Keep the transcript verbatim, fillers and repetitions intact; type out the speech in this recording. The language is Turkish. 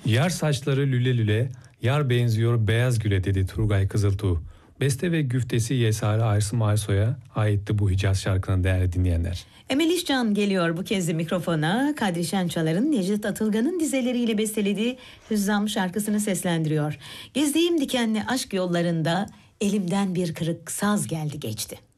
Yar saçları lüle lüle, yar benziyor beyaz güle dedi Turgay Kızıltuğ. Beste ve güftesi Yesari Arsım Arsoy'a aitti bu Hicaz şarkının değerli dinleyenler. Emel İşcan geliyor bu kez de mikrofona. Kadri Şençalar'ın Necdet Atılgan'ın dizeleriyle bestelediği Hüzzam şarkısını seslendiriyor. Gezdiğim dikenli aşk yollarında elimden bir kırık saz geldi geçti.